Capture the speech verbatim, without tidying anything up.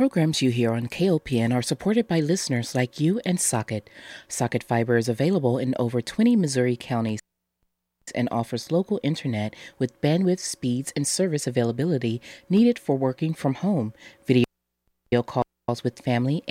programs you hear on K O P N are supported by listeners like you and Socket. Socket Fiber is available in over twenty Missouri counties and offers local internet with bandwidth speeds and service availability needed for working from home, video calls with family,